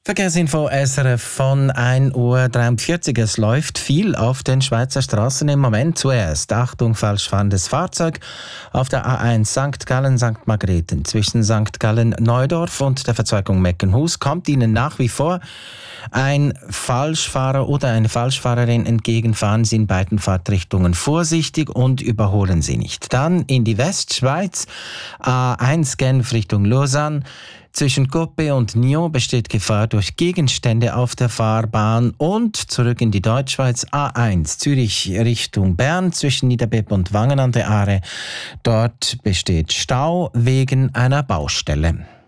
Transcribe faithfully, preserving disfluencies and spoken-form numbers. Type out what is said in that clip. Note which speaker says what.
Speaker 1: Verkehrsinfo S R F von ein Uhr dreiundvierzig. Es läuft viel auf den Schweizer Straßen im Moment. Zuerst, Achtung, falsch fahrendes Fahrzeug auf der A eins Sankt Gallen-Sankt Margrethen. Zwischen Sankt Gallen-Neudorf und der Verzweigung Meckenhus kommt Ihnen nach wie vor ein Falschfahrer oder eine Falschfahrerin entgegen. Fahren Sie in beiden Fahrtrichtungen vorsichtig und überholen Sie nicht. Dann in die Westschweiz, A eins Genf Richtung Lausanne. Zwischen Coppet und Nyon besteht Gefahr durch Gegenstände auf der Fahrbahn. Und zurück in die Deutschschweiz, A eins Zürich Richtung Bern zwischen Niederbepp und Wangen an der Aare. Dort besteht Stau wegen einer Baustelle.